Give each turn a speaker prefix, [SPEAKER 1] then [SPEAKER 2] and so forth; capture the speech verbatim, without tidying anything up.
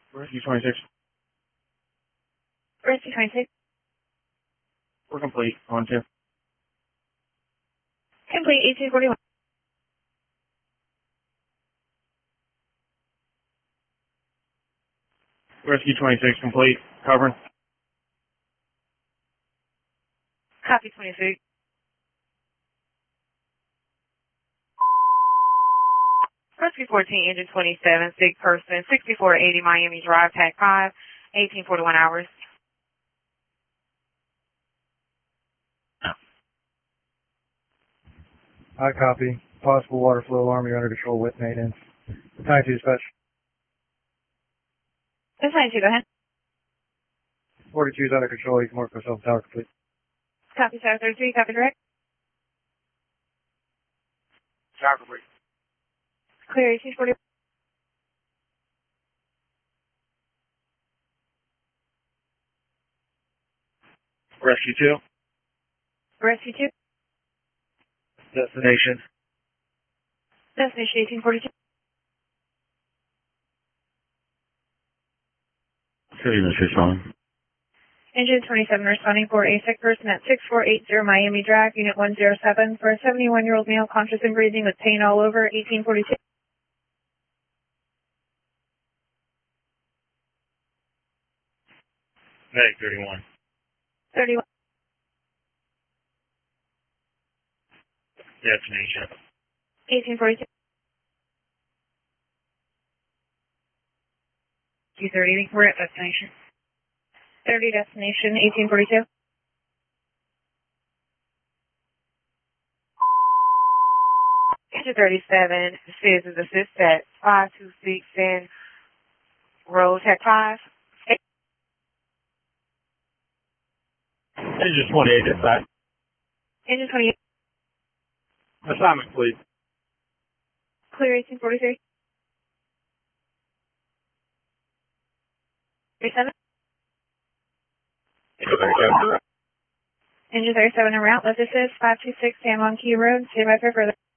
[SPEAKER 1] Rescue twenty-six.
[SPEAKER 2] Rescue twenty-six.
[SPEAKER 1] We're complete. On to.
[SPEAKER 2] Complete, eighteen forty-one.
[SPEAKER 1] Rescue twenty-six complete. Covering.
[SPEAKER 2] Copy twenty-six. Rescue fourteen, engine twenty-seven, sick person, sixty-four eighty Miami Drive, tag five, eighteen forty-one hours.
[SPEAKER 3] I copy. Possible water flow alarm, you're under control with maintenance. ninety-two dispatch.
[SPEAKER 2] That's ninety-two, go ahead.
[SPEAKER 3] forty-two is under control, you can work yourself tower complete.
[SPEAKER 2] Copy seven thirty-three, copy direct.
[SPEAKER 1] Tower complete.
[SPEAKER 2] Clear, eighteen forty.
[SPEAKER 1] Rescue two.
[SPEAKER 2] Rescue two.
[SPEAKER 1] Destination.
[SPEAKER 2] Destination eighteen forty-two.
[SPEAKER 1] City responding.
[SPEAKER 2] Engine twenty-seven responding for a sick person at six four eight zero Miami Drive, Unit one zero seven, for a seventy-one-year-old male conscious and breathing with pain all over, eighteen forty-two.
[SPEAKER 1] Medic thirty-one.
[SPEAKER 2] thirty-one.
[SPEAKER 1] Destination.
[SPEAKER 2] eighteen forty-two. two thirty, we're at destination. thirty destination, eighteen forty-two. Engine thirty-seven, Citizens Assist at five two six and Road Tech five.
[SPEAKER 1] Engine twenty-eight dispatch.
[SPEAKER 2] Engine twenty-eight.
[SPEAKER 1] Assignment please.
[SPEAKER 2] Clear eighteen forty-three. thirty-seven. Engine thirty-seven en route. Let this is five two six San Juan Key Road. Stand by for further.